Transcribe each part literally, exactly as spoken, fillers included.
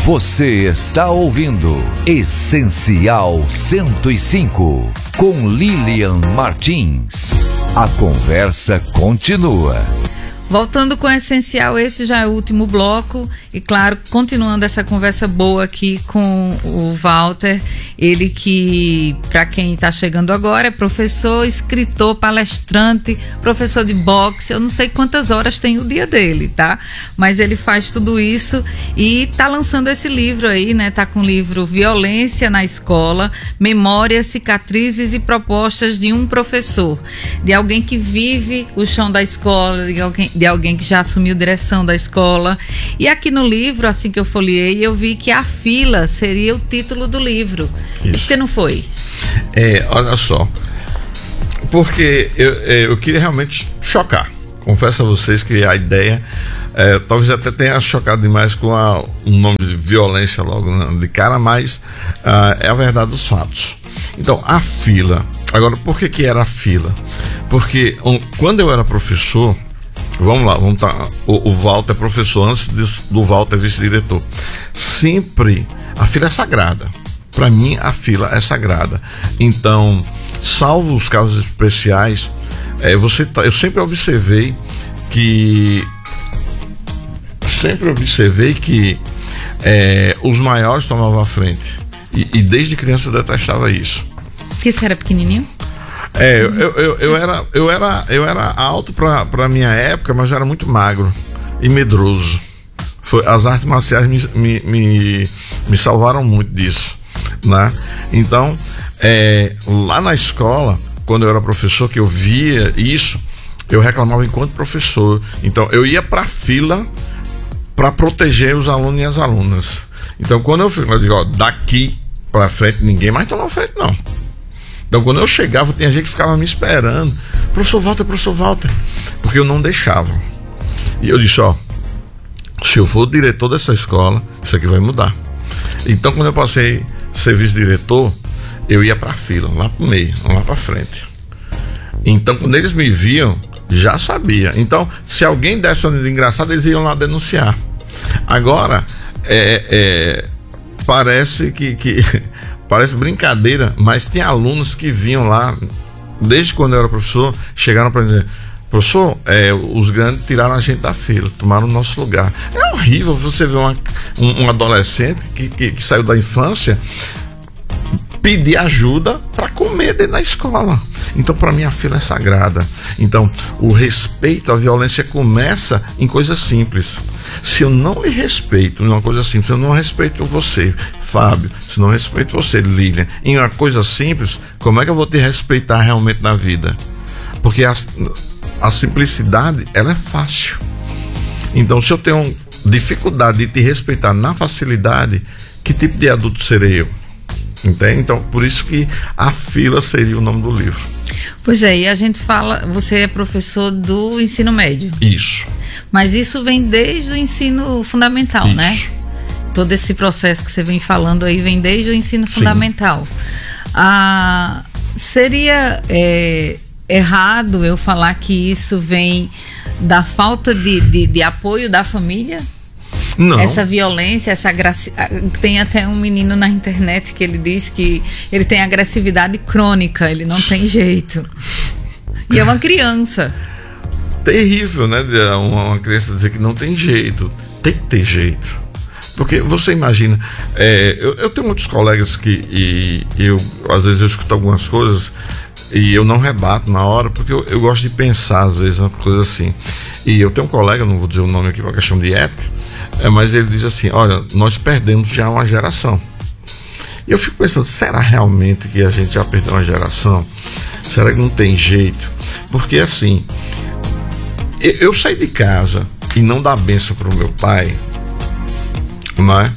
Você está ouvindo Essencial cento e cinco, com Lilian Martins. A conversa continua. Voltando com o Essencial, esse já é o último bloco e, claro, continuando essa conversa boa aqui com o Walter, ele que, para quem está chegando agora, é professor, escritor, palestrante, professor de boxe, eu não sei quantas horas tem o dia dele, tá? Mas ele faz tudo isso e está lançando esse livro aí, né? Tá com o livro Violência na Escola, Memórias, Cicatrizes e Propostas de um Professor, de alguém que vive o chão da escola, de alguém de alguém que já assumiu direção da escola. E aqui no livro, assim que eu folheei, eu vi que A Fila seria o título do livro. Isso. E por que não foi? É, olha só, porque eu, eu queria realmente chocar. Confesso a vocês que a ideia é, talvez até tenha chocado demais com a, o nome de violência logo de cara, mas uh, é a verdade dos fatos. Então, a fila. Agora, por que que era a fila? Porque um, quando eu era professor, vamos lá, vamos tá, o, o Walter é professor, antes de, do Walter é vice-diretor. Sempre, a fila é sagrada. Para mim, a fila é sagrada. Então, salvo os casos especiais, é, você tá, eu sempre observei que sempre observei que é, os maiores tomavam a frente. E, e desde criança eu detestava isso. Porque você era pequenininho? É, eu, eu, eu, era, eu, era, eu era alto pra, pra minha época, mas eu era muito magro e medroso. Foi, as artes marciais me, me, me, me salvaram muito disso, né? Então, é, lá na escola, quando eu era professor, que eu via isso, eu reclamava enquanto professor. Então, eu ia pra fila para proteger os alunos e as alunas. Então, quando eu, eu digo, ó, daqui pra frente, ninguém mais toma frente, não. Então, quando eu chegava, tinha gente que ficava me esperando. Professor Walter, professor Walter. Porque eu não deixava. E eu disse, ó, se eu for o diretor dessa escola, isso aqui vai mudar. Então, quando eu passei a ser vice-diretor, eu ia pra fila, lá pro meio, lá pra frente. Então, quando eles me viam, já sabia. Então, se alguém desse uma de engraçado, eles iam lá denunciar. Agora, é, é, parece que... que parece brincadeira, mas tem alunos que vinham lá, desde quando eu era professor, chegaram para dizer, professor, é, os grandes tiraram a gente da fila, tomaram o nosso lugar. É horrível você ver uma, um, um adolescente que, que, que saiu da infância pedir ajuda para comer dentro da escola. Então, para mim, a fila é sagrada. Então, o respeito à violência começa em coisas simples. Se eu não lhe respeito em uma coisa simples, se eu não respeito você, Fábio, se eu não respeito você, Lilian, em uma coisa simples, como é que eu vou te respeitar realmente na vida? Porque a, a simplicidade, ela é fácil. Então, se eu tenho dificuldade de te respeitar na facilidade, que tipo de adulto serei eu? Entende? Então, por isso que A Fila seria o nome do livro. Pois é, e a gente fala, você é professor do ensino médio. Isso. Mas isso vem desde o ensino fundamental, isso. Né? Todo esse processo que você vem falando aí vem desde o ensino fundamental. Ah, seria é, errado eu falar que isso vem da falta de, de, de apoio da família? Não. Essa violência, essa graci... tem até um menino na internet que ele diz que ele tem agressividade crônica, ele não tem jeito. E é uma criança. Terrível, né? Uma criança dizer que não tem jeito. Tem que ter jeito. Porque você imagina, é, eu, eu tenho muitos colegas que e, eu, às vezes eu escuto algumas coisas e eu não rebato na hora, porque eu, eu gosto de pensar, às vezes, uma coisa assim. E eu tenho um colega, não vou dizer o nome aqui por questão de ética, é, mas ele diz assim, olha, nós perdemos já uma geração. E eu fico pensando, será realmente que a gente já perdeu uma geração? Será que não tem jeito? Porque assim, eu, eu saí de casa e não dar benção para o meu pai, né?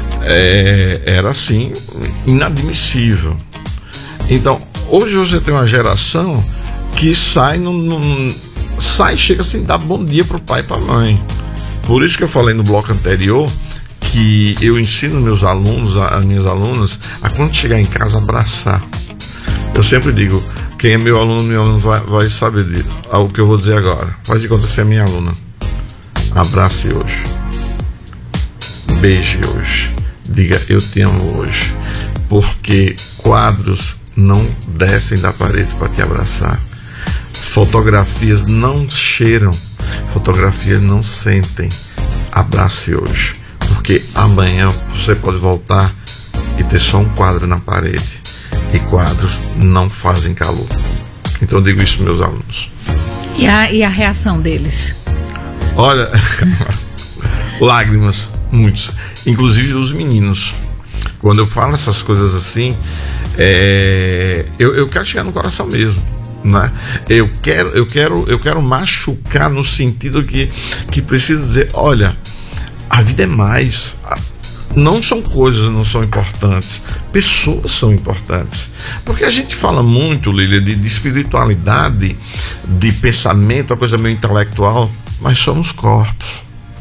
É, era assim, inadmissível. Então, hoje você tem uma geração que sai, num, num, sai chega assim, dá bom dia pro pai e pra mãe. Por isso que eu falei no bloco anterior que eu ensino meus alunos, as minhas alunas, a quando chegar em casa abraçar. Eu sempre digo, quem é meu aluno, meu aluno vai, vai saber de, o que eu vou dizer agora. Faz de conta que você é minha aluna. Abrace hoje. Beije hoje. diga eu te amo hoje, porque quadros não descem da parede para te abraçar, fotografias não cheiram, fotografias não sentem. Abrace hoje, porque amanhã você pode voltar e ter só um quadro na parede, e quadros não fazem calor. Então eu digo isso para meus alunos. E a, e a reação deles? Olha, lágrimas, muitos, inclusive os meninos. Quando eu falo essas coisas assim, é, eu, eu quero chegar no coração mesmo, né? Eu quero, eu quero, eu quero machucar no sentido que, que precisa dizer, olha, a vida é mais. Não são coisas, não são importantes, pessoas são importantes. Porque a gente fala muito, Lília, de, de espiritualidade, de pensamento, uma coisa meio intelectual, mas somos corpos.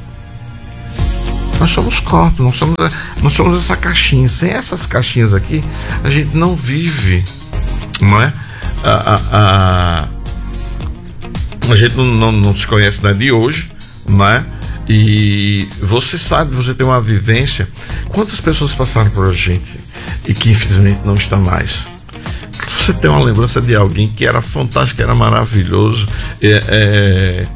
Nós somos corpos, nós somos, nós somos essa caixinha. Sem essas caixinhas aqui, a gente não vive, não é? A, a, a, a gente não, não, não se conhece, né, de hoje, não é? E você sabe, você tem uma vivência. Quantas pessoas passaram por a gente e que infelizmente não está mais? Você tem uma lembrança de alguém que era fantástico, que era maravilhoso, é, é,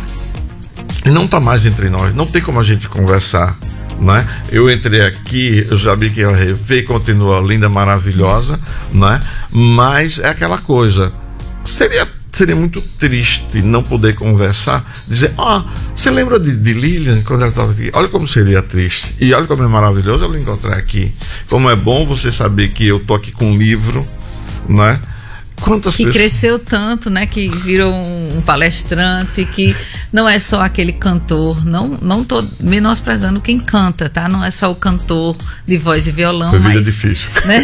e não está mais entre nós. Não tem como a gente conversar, né? Eu entrei aqui, eu sabia que ia rever, continua linda, maravilhosa, né? Mas é aquela coisa, seria Seria muito triste não poder conversar, dizer, ah, você lembra de, de Lilian quando ela estava aqui? Olha como seria triste. E olha como é maravilhoso ela encontrar aqui. Como é bom você saber que eu tô aqui com um livro, né? Quantas que pessoas... cresceu tanto, né? Que virou um, um palestrante, que não é só aquele cantor. Não, não tô menosprezando quem canta, tá? Não é só o cantor de voz e violão. Foi mas vida difícil. Né?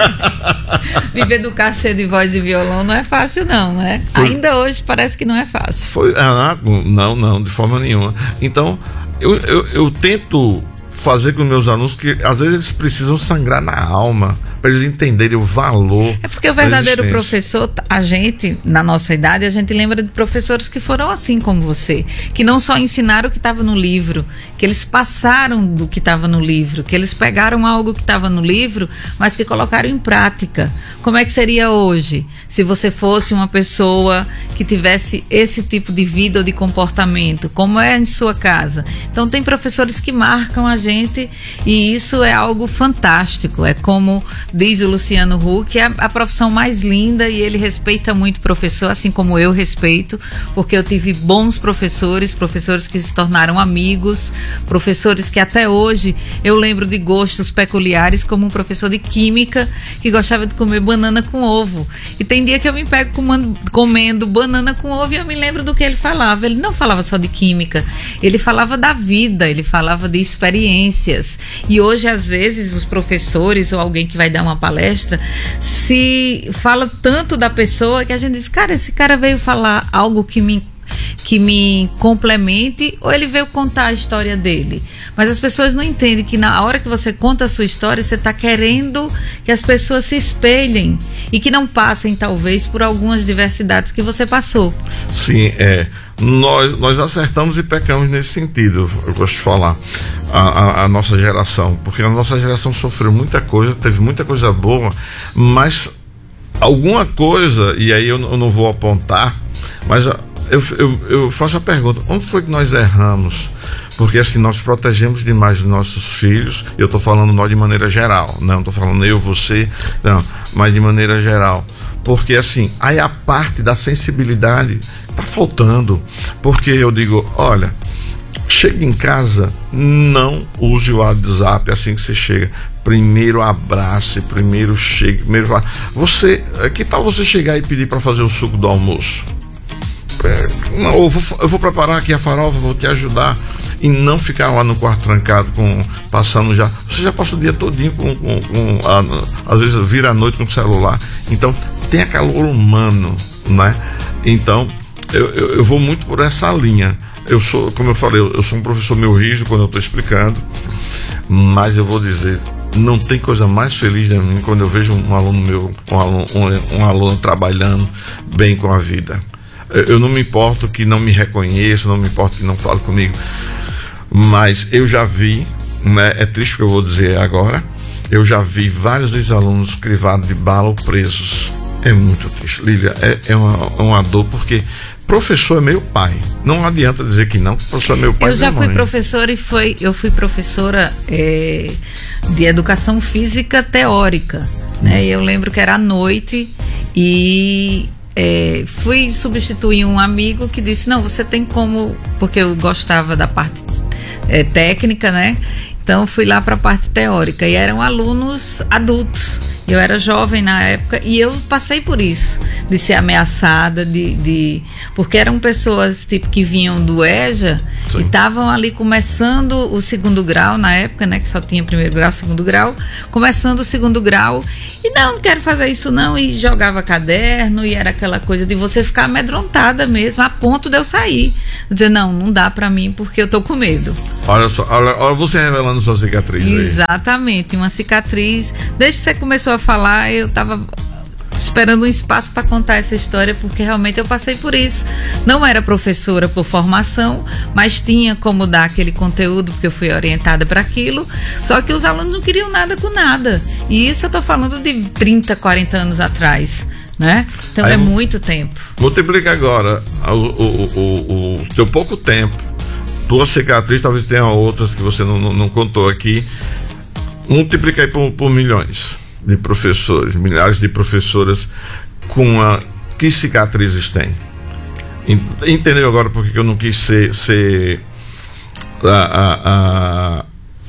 Viver do cachê de voz e violão não é fácil, não, né? Foi... Ainda hoje parece que não é fácil. Foi... Ah, não, não, de forma nenhuma. Então, eu, eu, eu tento fazer com meus alunos que às vezes eles precisam sangrar na alma para eles entenderem o valor. É porque o verdadeiro professor, a gente, na nossa idade, a gente lembra de professores que foram assim como você, que não só ensinaram o que estava no livro, que eles passaram do que estava no livro, que eles pegaram algo que estava no livro, mas que colocaram em prática. Como é que seria hoje se você fosse uma pessoa que tivesse esse tipo de vida ou de comportamento? Como é em sua casa? Então tem professores que marcam a gente e isso é algo fantástico. É como diz o Luciano Huck, é a, a profissão mais linda e ele respeita muito o professor, assim como eu respeito, porque eu tive bons professores, professores que se tornaram amigos, professores que até hoje eu lembro de gostos peculiares, como um professor de química que gostava de comer banana com ovo. E tem dia que eu me pego comendo, comendo banana com ovo e eu me lembro do que ele falava. Ele não falava só de química, ele falava da vida, ele falava de experiências. E hoje, às vezes, os professores ou alguém que vai dar uma palestra se fala tanto da pessoa que a gente diz, cara, esse cara veio falar algo que me que me complemente ou ele veio contar a história dele. Mas as pessoas não entendem que na hora que você conta a sua história, você está querendo que as pessoas se espelhem e que não passem, talvez, por algumas diversidades que você passou. Sim, é. Nós, nós acertamos e pecamos nesse sentido, eu gosto de falar, a, a, a nossa geração, porque a nossa geração sofreu muita coisa, teve muita coisa boa, mas alguma coisa, e aí eu, eu não vou apontar, mas eu, eu, eu faço a pergunta, onde foi que nós erramos? Porque assim, nós protegemos demais os nossos filhos, eu estou falando nós de maneira geral, não estou falando eu, você, não, mas de maneira geral, porque assim, aí a parte da sensibilidade está faltando, porque eu digo, olha, chega em casa, não use o WhatsApp assim que você chega, primeiro abrace, primeiro chegue, primeiro vá. Você, que tal você chegar e pedir para fazer o suco do almoço? É, não, eu, vou, eu vou preparar aqui a farofa, vou te ajudar, e não ficar lá no quarto trancado com, passando já, você já passa o dia todinho com, com, com a, às vezes vira a noite com o celular, então tenha calor humano, né? Então eu, eu, eu vou muito por essa linha. Eu sou, como eu falei, eu, eu sou um professor meio rígido quando eu estou explicando, mas eu vou dizer, não tem coisa mais feliz de mim quando eu vejo um aluno meu, um aluno, um, um aluno trabalhando bem com a vida. Eu, eu não me importo que não me reconheça, não me importo que não fale comigo, mas eu já vi né, é triste o que eu vou dizer agora, eu já vi vários ex-alunos crivados de bala ou presos. É muito triste, Lília, é, é uma, uma dor, porque professor é meu pai. Não adianta dizer que não, professor é meu pai. Eu já fui professora e foi, eu fui professora é, de educação física teórica, né? E eu lembro que era à noite e é, fui substituir um amigo que disse, não, você tem como, porque eu gostava da parte é, técnica, né? Então fui lá para a parte teórica e eram alunos adultos. Eu era jovem na época e eu passei por isso, de ser ameaçada, de, de porque eram pessoas tipo que vinham do EJA. Sim. E estavam ali começando o segundo grau na época, né, que só tinha primeiro grau, segundo grau, começando o segundo grau e não, não quero fazer isso não, e jogava caderno e era aquela coisa de você ficar amedrontada mesmo, a ponto de eu sair, dizer não, não dá pra mim porque eu tô com medo. Olha só, olha, olha você revelando sua cicatriz aí. Exatamente, uma cicatriz. Desde que você começou a falar, eu tava esperando um espaço para contar essa história, porque realmente eu passei por isso. Não era professora por formação, mas tinha como dar aquele conteúdo, porque eu fui orientada para aquilo, só que os alunos não queriam nada com nada. E isso eu tô falando de trinta, quarenta anos atrás, né? Então aí, é muito tempo. Multiplica agora o, o, o, o teu pouco tempo, tua cicatriz, talvez tenha outras que você não, não, não contou aqui, multiplica aí por, por milhões de professores, milhares de professoras com a... que cicatrizes tem? Entendeu agora por que eu não quis ser, ser a, a, a,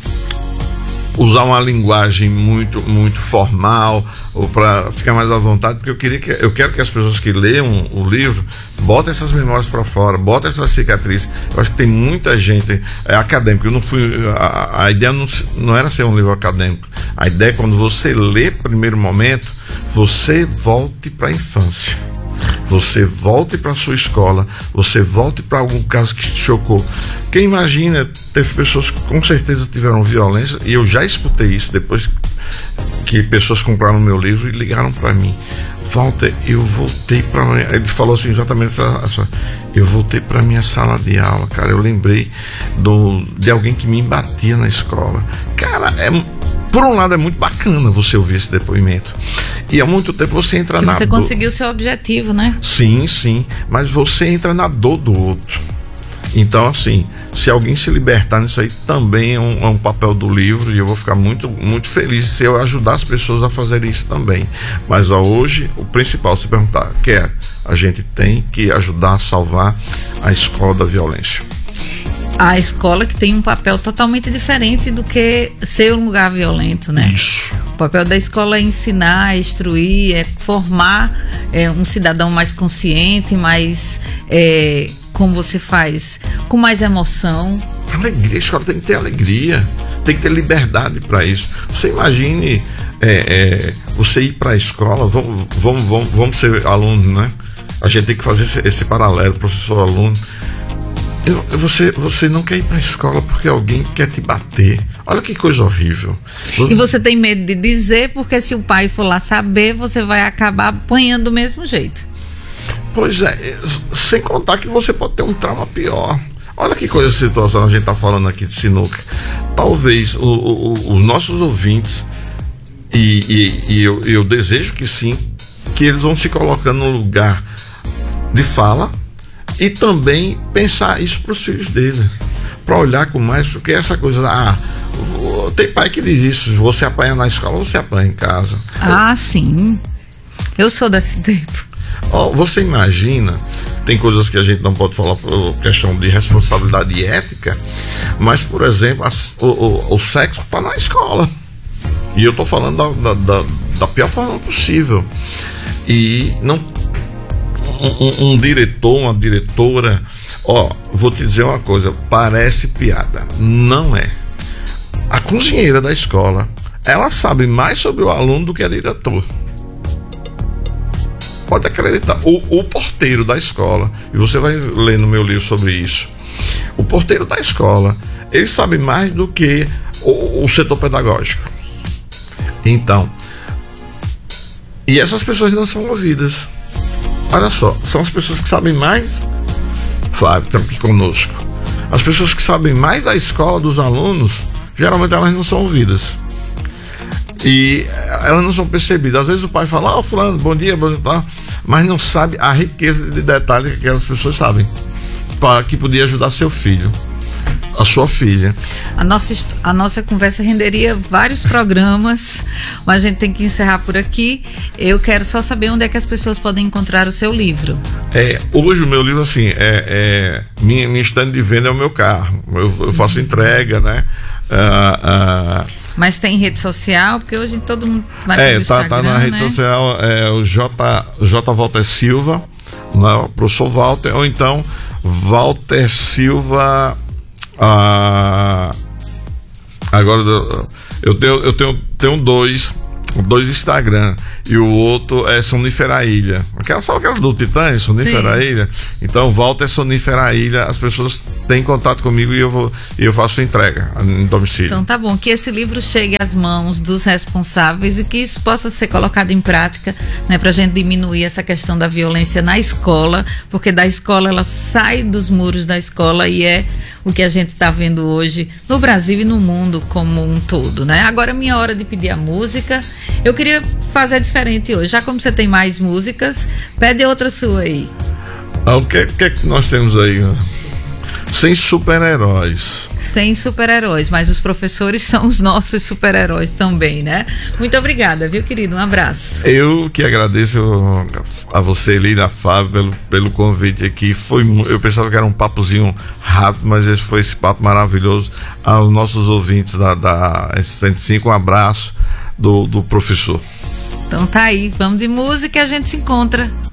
usar uma linguagem muito, muito formal ou para ficar mais à vontade, porque eu queria que, eu quero que as pessoas que leiam o livro botem essas memórias para fora, botem essas cicatrizes. Eu acho que tem muita gente é, acadêmica. Eu não fui, a, a ideia não, não era ser um livro acadêmico. A ideia é quando você lê primeiro momento, você volte para a infância. Você volte para a sua escola, você volte para algum caso que te chocou. Quem imagina, teve pessoas que com certeza tiveram violência, e eu já escutei isso depois que pessoas compraram meu livro e ligaram para mim. Walter, eu voltei para... Ele falou assim exatamente essa, essa, eu voltei para minha sala de aula, cara. Eu lembrei do, de alguém que me batia na escola. Cara, é... Por um lado é muito bacana você ouvir esse depoimento, e há muito tempo você entra na dor. Você conseguiu seu objetivo, né? Sim, sim, mas você entra na dor do outro. Então, assim, se alguém se libertar nisso aí, também é um, é um papel do livro, e eu vou ficar muito, muito feliz se eu ajudar as pessoas a fazerem isso também. Mas ó, hoje, o principal, se perguntar, quer, a gente tem que ajudar a salvar a escola da violência. A escola que tem um papel totalmente diferente do que ser um lugar violento, né? Isso. O papel da escola é ensinar, é instruir, é formar é, um cidadão mais consciente, mais, é, como você faz, com mais emoção. Alegria, a escola tem que ter alegria, tem que ter liberdade para isso. Você imagine é, é, você ir para a escola, vamos, vamos, vamos, vamos ser aluno, né? A gente tem que fazer esse, esse paralelo, professor-aluno. Eu, você, você não quer ir para a escola porque alguém quer te bater. Olha que coisa horrível. E você tem medo de dizer, porque se o pai for lá saber, você vai acabar apanhando do mesmo jeito. Pois é, sem contar que você pode ter um trauma pior. Olha que coisa, situação a gente está falando aqui de sinuca. Talvez o, o, os nossos ouvintes, e, e, e eu, eu desejo que sim, que eles vão se colocando no lugar de fala, e também pensar isso para os filhos dele, para olhar com mais, porque essa coisa, ah, tem pai que diz isso, você apanha na escola, você apanha em casa. Ah, sim, eu sou desse tempo. Oh, você imagina, tem coisas que a gente não pode falar por questão de responsabilidade e ética, mas, por exemplo, a, o, o, o sexo está na escola, e eu estou falando da, da, da, da pior forma possível, e não Um, um diretor, uma diretora, ó, vou te dizer uma coisa, parece piada, não é. A cozinheira da escola, ela sabe mais sobre o aluno do que a diretora. Pode acreditar. O, o porteiro da escola, e você vai ler no meu livro sobre isso, o porteiro da escola, ele sabe mais do que o, o setor pedagógico. Então, e essas pessoas não são ouvidas. Olha só, são as pessoas que sabem mais, Flávio, estão aqui conosco, as pessoas que sabem mais da escola dos alunos geralmente elas não são ouvidas. E elas não são percebidas. Às vezes o pai fala, ó, oh, fulano, bom dia, bom dia, tá? Mas não sabe a riqueza de detalhes que aquelas pessoas sabem, para que podia ajudar seu filho, a sua filha. A nossa, a nossa conversa renderia vários programas, mas a gente tem que encerrar por aqui. Eu quero só saber onde é que as pessoas podem encontrar o seu livro. É, hoje o meu livro, assim, é, é minha, minha estande de venda é o meu carro. Eu, eu faço entrega, né? Uh, uh, Mas tem rede social, porque hoje todo mundo vai É, tá, tá na rede, né? Social, é o J, J Walter Silva, né, professor Walter, ou então Walter Silva. Ah, agora eu tenho, eu tenho, tenho dois, dois Instagram, e o outro é Sonífera Ilha. Aquela, sabe aquela do Titã, Sonífera Ilha? Então, Walter Sonífera Ilha, as pessoas têm contato comigo e eu, vou, e eu faço entrega em domicílio. Então tá bom, que esse livro chegue às mãos dos responsáveis e que isso possa ser colocado em prática, né, pra gente diminuir essa questão da violência na escola, porque da escola ela sai dos muros da escola e é o que a gente está vendo hoje no Brasil e no mundo como um todo, né? Agora é minha hora de pedir a música. Eu queria fazer diferente hoje, já como você tem mais músicas, pede outra sua aí. Ah, o que, que é que nós temos aí? Sem super-heróis. Sem super-heróis, mas os professores são os nossos super-heróis também, né? Muito obrigada, viu, querido? Um abraço. Eu que agradeço a você, Lina, Fábio, pelo, pelo convite aqui. Foi, eu pensava que era um papozinho rápido, mas esse foi esse papo maravilhoso. Aos nossos ouvintes da, da S cento e cinco, um abraço do, do professor. Então tá aí, vamos de música e a gente se encontra.